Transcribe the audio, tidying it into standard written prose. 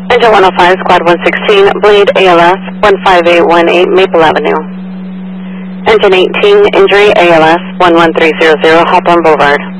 Engine 105, Squad 116, bleed ALS 15818 Maple Avenue. Engine 18, injury ALS 11300 Hawthorne Boulevard.